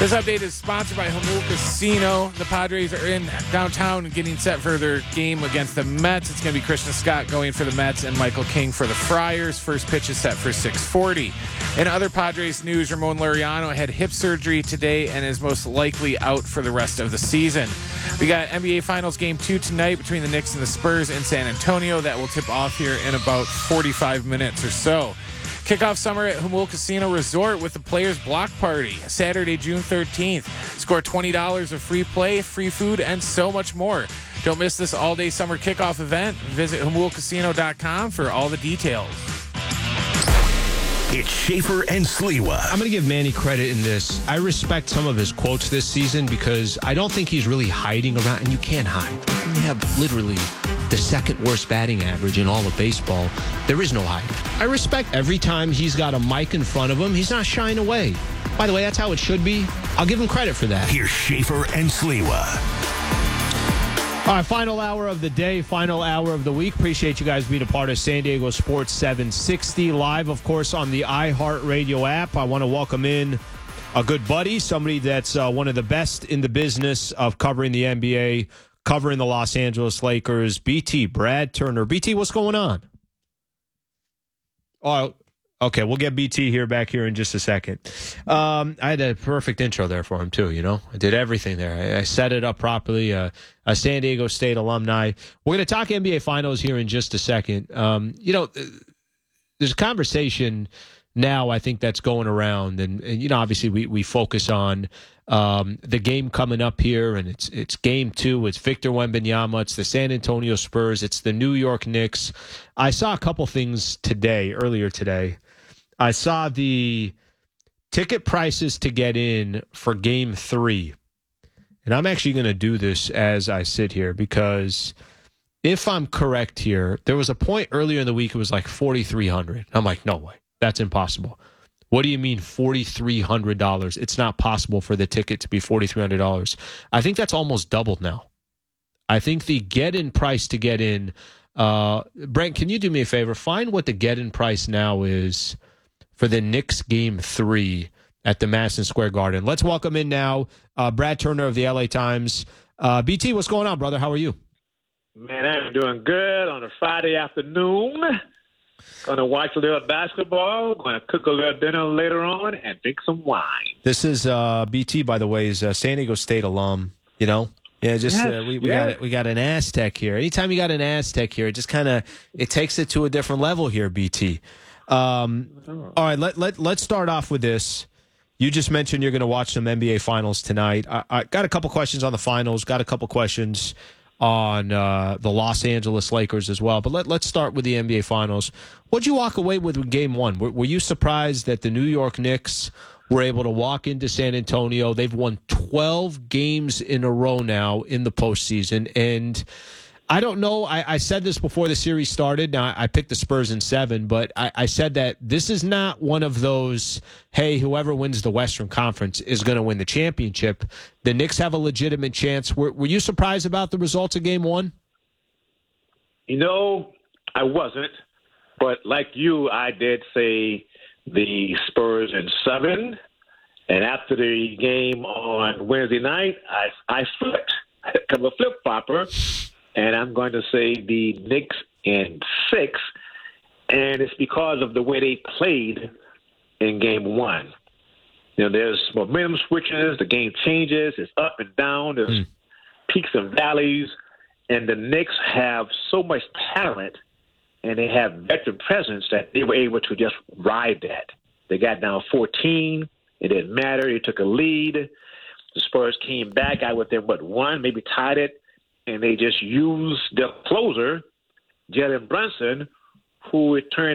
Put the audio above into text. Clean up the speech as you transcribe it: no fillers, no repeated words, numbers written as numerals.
This update is sponsored by Jamul Casino. The Padres are in downtown getting set for their game against the Mets. It's going to be Christian Scott going for the Mets and Michael King for the Friars. First pitch is set for 6:40. In other Padres news, Ramon Laureano had hip surgery today and is most likely out for the rest of the season. We got NBA Finals Game 2 tonight between the Knicks and the Spurs in San Antonio. That will tip off here in about 45 minutes or so. Kick off summer at Jamul Casino Resort with the Players Block Party, Saturday, June 13th. Score $20 of free play, free food, and so much more. Don't miss this all-day summer kickoff event. Visit JamulCasino.com for all the details. It's Schaefer and Sliwa. I'm going to give Manny credit in this. I respect some of his quotes this season because I don't think he's really hiding around, and you can't hide. We have literally the second worst batting average in all of baseball. There is no hiding. I respect every time he's got a mic in front of him, he's not shying away. By the way, that's how it should be. I'll give him credit for that. Here's Schaefer and Sliwa. All right, final hour of the day, final hour of the week. Appreciate you guys being a part of San Diego Sports 760 live, of course, on the iHeartRadio app. I want to welcome in a good buddy, somebody that's one of the best in the business of covering the NBA, covering the Los Angeles Lakers, BT, Brad Turner. BT, what's going on? Oh, okay, we'll get BT here back here in just a second. I had a perfect intro there for him, too, you know. I did everything there. I set it up properly. A San Diego State alumni. We're going to talk NBA Finals here in just a second. There's a conversation now, I think, that's going around. And you know, obviously, we focus on the game coming up here, and it's game 2. It's Victor Wembanyama. It's the San Antonio Spurs. It's the New York Knicks. I saw a couple things earlier today. I saw the ticket prices to get in for Game 3. And I'm actually going to do this as I sit here because if I'm correct here, there was a point earlier in the week it was like $4,300. I'm like, no way. That's impossible. What do you mean $4,300? It's not possible for the ticket to be $4,300. I think that's almost doubled now. I think the get-in price to get in, Brent, can you do me a favor? Find what the get-in price now is for the Knicks Game 3 at the Madison Square Garden. Let's welcome in now Brad Turner of the LA Times. BT, what's going on, brother? How are you? Man, I'm doing good on a Friday afternoon. Going to watch a little basketball, going to cook a little dinner later on, and drink some wine. This is BT, by the way, is a San Diego State alum, you know? Yeah, we got an Aztec here. Anytime you got an Aztec here, it just kind of it takes it to a different level here, BT. All right, let's start off with this. You just mentioned you're going to watch some NBA Finals tonight. I got a couple questions on the Finals, got a couple questions on the Los Angeles Lakers as well. But let's start with the NBA Finals. What'd you walk away with Game 1? Were you surprised that the New York Knicks were able to walk into San Antonio? They've won 12 games in a row now in the postseason. And I don't know. I said this before the series started. Now, I picked the Spurs in 7, but I said that this is not one of those, hey, whoever wins the Western Conference is going to win the championship. The Knicks have a legitimate chance. Were you surprised about the results of Game 1? You know, I wasn't. But like you, I did say the Spurs in 7. And after the game on Wednesday night, I flipped. I'm a flip-flopper. And I'm going to say the Knicks in 6, and it's because of the way they played in Game 1. You know, there's momentum switches, the game changes, it's up and down, there's peaks and valleys, and the Knicks have so much talent, and they have veteran presence that they were able to just ride that. They got down 14, it didn't matter, they took a lead, the Spurs came back out within, 1, maybe tied it, and they just used the closer, Jalen Brunson, who it turned